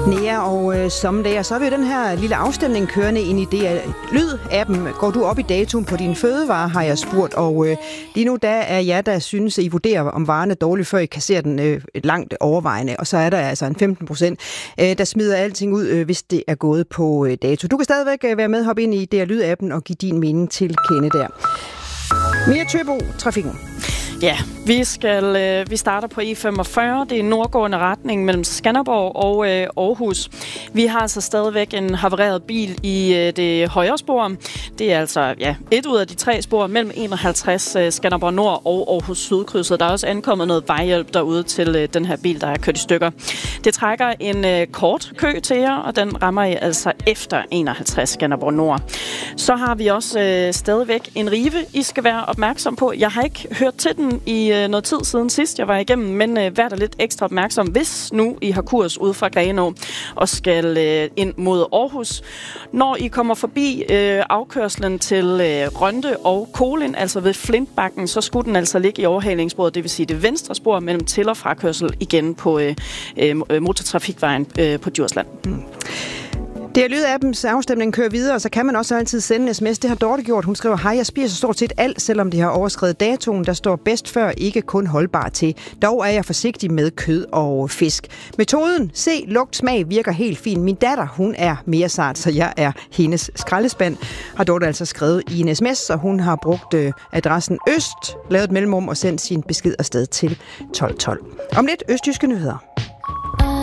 Nea og Someday. Så har vi jo den her lille afstemning kørende ind i det Lyd-appen. Går du op i datoen på dine fødevarer, har jeg spurgt. Og lige nu der er jeg, der synes, at I vurderer, om varen er dårlig, før I kasserer den langt overvejende. Og så er der altså en 15%, der smider alting ud, hvis det er gået på dato. Du kan stadigvæk være med, hoppe ind i det Lyd-appen og give din mening til kende der. Mia Tøbo, trafikken. Ja, vi starter på E45. Det er nordgående retning mellem Skanderborg og Aarhus. Vi har altså stadigvæk en havareret bil i det højre spor. Det er altså et ud af de 3 spor mellem 51 Skanderborg Nord og Aarhus Sydkrydset. Der er også ankommet noget vejhjælp derude til den her bil, der er kørt i stykker. Det trækker en kort kø til jer, og den rammer I altså efter 51 Skanderborg Nord. Så har vi også stadigvæk en rive, I skal være opmærksom på. Jeg har ikke hørt til den i noget tid siden sidst, jeg var igennem, men vær da lidt ekstra opmærksom, hvis nu I har kurs ud fra Grenaa og skal ind mod Aarhus. Når I kommer forbi afkørslen til Rønde og Kolind, altså ved Flintbakken, så skulle den altså ligge i overhalingssporet, det vil sige det venstre spor mellem til- og frakørsel igen på motortrafikvejen på Djursland. Det Lyd-appens afstemning kører videre, og så kan man også altid sende en sms. Det har Dorte gjort. Hun skriver, hej, jeg spiser stort set alt, selvom det har overskredet datoen. Der står bedst før, ikke kun holdbar til. Dog er jeg forsigtig med kød og fisk. Metoden, se, lugt, smag virker helt fint. Min datter, hun er mere sart, så jeg er hendes skraldespand. Har Dorte altså skrevet i en sms, og hun har brugt adressen Øst, lavet et mellemrum og sendt sin besked afsted til 1212. Om lidt østjyske nyheder.